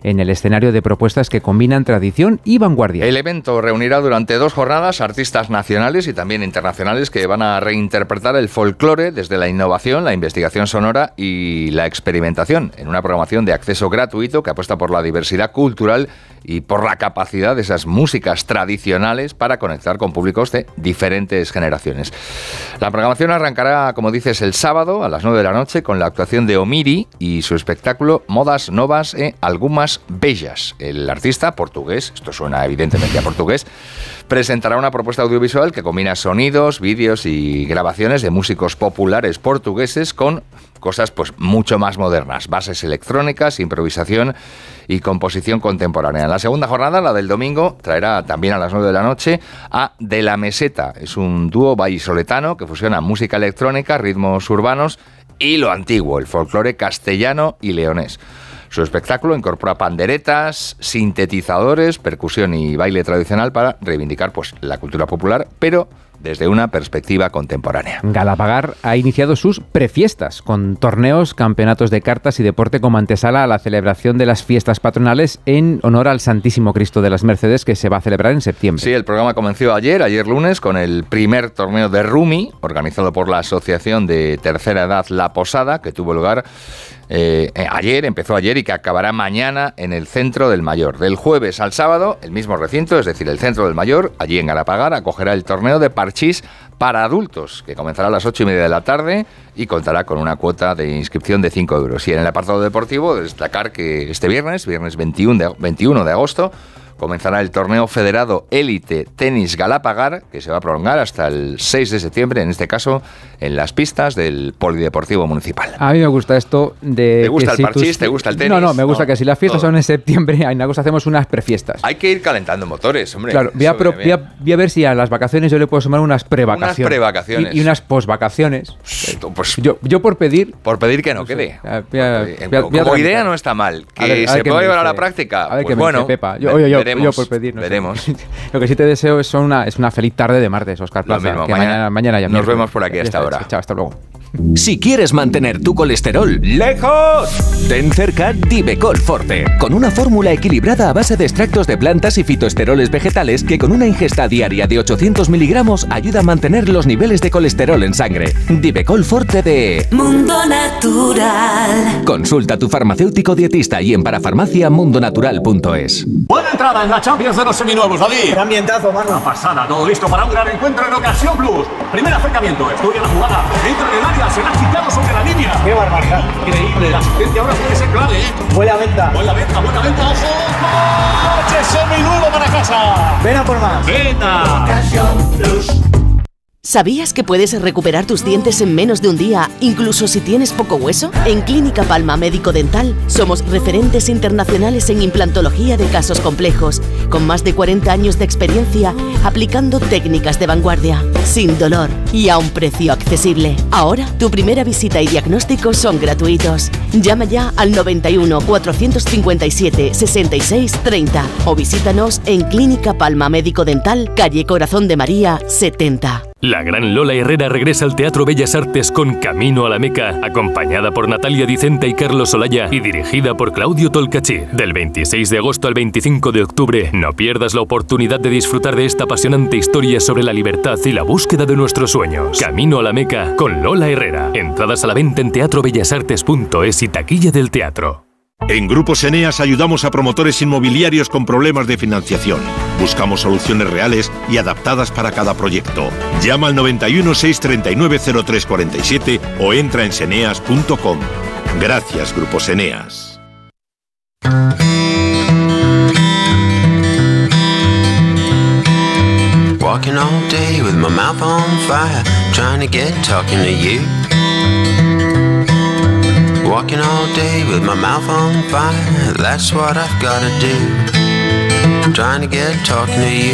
en el escenario de propuestas que combinan tradición y vanguardia. El evento reunirá durante 2 jornadas artistas nacionales y también internacionales que van a reinterpretar el folclore desde la innovación, la investigación sonora y la experimentación, en una programación de acceso gratuito que apuesta por la diversidad cultural y por la capacidad de esas músicas tradicionales para conectar con públicos de diferentes generaciones. La programación arrancará, como dices, el sábado a las 9 de la noche con la actuación de Omiri y su espectáculo Modas Novas e Algumas Bellas. El artista portugués, esto suena evidentemente a portugués, presentará una propuesta audiovisual que combina sonidos, vídeos y grabaciones de músicos populares portugueses con cosas pues mucho más modernas, bases electrónicas, improvisación y composición contemporánea. En la segunda jornada, la del domingo, traerá también a las 9 de la noche a De la Meseta. Es un dúo vallisoletano que fusiona música electrónica, ritmos urbanos y lo antiguo, el folclore castellano y leonés. Su espectáculo incorpora panderetas, sintetizadores, percusión y baile tradicional para reivindicar pues la cultura popular, pero desde una perspectiva contemporánea. Galapagar ha iniciado sus prefiestas, con torneos, campeonatos de cartas y deporte como antesala a la celebración de las fiestas patronales en honor al Santísimo Cristo de las Mercedes, que se va a celebrar en septiembre. Sí, el programa comenzó ayer lunes, con el primer torneo de Rumi, organizado por la Asociación de Tercera Edad La Posada, que tuvo lugar empezó ayer y que acabará mañana en el Centro del Mayor. Del jueves al sábado, el mismo recinto, es decir, el Centro del Mayor, allí en Galapagar, acogerá el torneo de parchís para adultos, que comenzará a las 8:30 de la tarde y contará con una cuota de inscripción de 5 euros. Y en el apartado deportivo, destacar que este viernes 21 de agosto, comenzará el torneo federado Élite Tenis Galapagar, que se va a prolongar hasta el 6 de septiembre, en este caso en las pistas del Polideportivo Municipal. A mí me gusta esto de... ¿Te gusta el parchís? ¿Te gusta el tenis? No, me gusta que si las fiestas son en septiembre, en agosto hacemos unas prefiestas. Hay que ir calentando motores, hombre. Claro, voy a ver si a las vacaciones yo le puedo sumar unas prevacaciones. Unas prevacaciones. Y unas posvacaciones. Pues, yo por pedir... Por pedir que no quede. Como idea no está mal. Que se pueda llevar a la práctica. A ver, pues qué me dice Pepa. Yo por pedir, no veremos. Sé. Lo que sí te deseo es una feliz tarde de martes, Óscar Plaza. Lo mismo, que mañana ya nos vemos por aquí hasta ahora. Chao, hasta luego. Si quieres mantener tu colesterol lejos, ten cerca Divecol Forte, con una fórmula equilibrada a base de extractos de plantas y fitoesteroles vegetales que con una ingesta diaria de 800 miligramos ayuda a mantener los niveles de colesterol en sangre. Divecol Forte de Mundo Natural. Consulta a tu farmacéutico dietista y en parafarmaciamundonatural.es. Buena entrada en la Champions de los seminuevos, David. Qué ambientazo, mano. Una pasada, todo listo para un gran encuentro en Ocasión Plus. Primer acercamiento, estudia la jugada, entra en el área, se la ha quitado sobre la línea. Qué barbaridad. Increíble, la asistencia ahora puede ser clave, Buena venta. Buena venta, ojo. ¡Coche seminuevo para casa! Ven a por más. ¡Venta! Ocasión Plus. ¿Sabías que puedes recuperar tus dientes en menos de un día, incluso si tienes poco hueso? En Clínica Palma Médico Dental somos referentes internacionales en implantología de casos complejos, con más de 40 años de experiencia aplicando técnicas de vanguardia, sin dolor y a un precio accesible. Ahora, tu primera visita y diagnóstico son gratuitos. Llama ya al 91 457 66 30 o visítanos en Clínica Palma Médico Dental, calle Corazón de María 70. La gran Lola Herrera regresa al Teatro Bellas Artes con Camino a la Meca, acompañada por Natalia Dicenta y Carlos Olaya y dirigida por Claudio Tolcachir. Del 26 de agosto al 25 de octubre, no pierdas la oportunidad de disfrutar de esta apasionante historia sobre la libertad y la búsqueda de nuestros sueños. Camino a la Meca con Lola Herrera. Entradas a la venta en teatrobellasartes.es y taquilla del teatro. En Grupos Eneas ayudamos a promotores inmobiliarios con problemas de financiación. Buscamos soluciones reales y adaptadas para cada proyecto. Llama al 91 639 0347 o entra en seneas.com. Gracias, Grupos Eneas. Walking all day with my mouth on fire, trying to get talking to you. Walking all day with my mouth on fire, that's what I've gotta do. Trying to get talking to you.